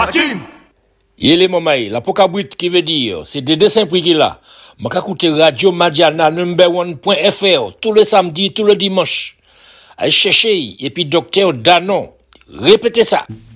Martin! Il est mamaï, la pokabrit qui veut dire, c'est des dessins prix qu'il a. M'a écouté Radio Madiana number1.fr tous les samedis, tous les dimanches. Allez chercher, et puis docteur Danon. Répétez ça.